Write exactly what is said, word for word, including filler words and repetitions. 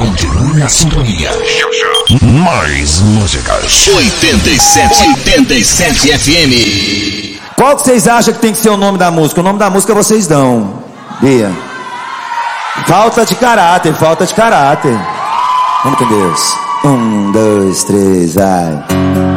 Continue na sintonia. Mais músicas. oitenta e sete, oitenta e sete F M. Qual que vocês acham que tem que ser o nome da música? O nome da música vocês dão, Bia. Falta de caráter, falta de caráter. Vamos com Deus. Um, dois, três, vai.